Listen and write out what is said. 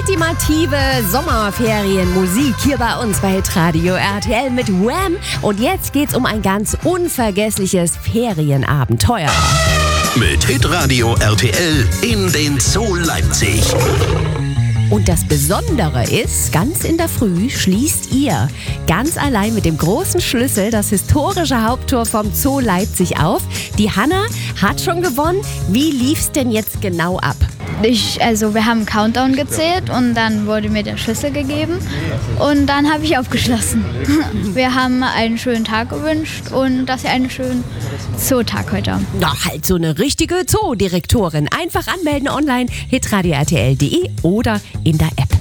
ultimative Sommerferienmusik hier bei uns bei Hitradio RTL mit Wham. Und jetzt geht's um ein ganz unvergessliches Ferienabenteuer. Mit Hitradio RTL in den Zoo Leipzig. Und das Besondere ist, ganz in der Früh schließt ihr ganz allein mit dem großen Schlüssel das historische Haupttor vom Zoo Leipzig auf. Die Hanna hat schon gewonnen. Wie lief's denn jetzt genau ab? Wir haben einen Countdown gezählt und dann wurde mir der Schlüssel gegeben und dann habe ich aufgeschlossen. Wir haben einen schönen Tag gewünscht und dass wir einen schönen Zootag heute haben. Na, halt so eine richtige Zoodirektorin. Einfach anmelden online, hitradio-rtl.de oder in der App.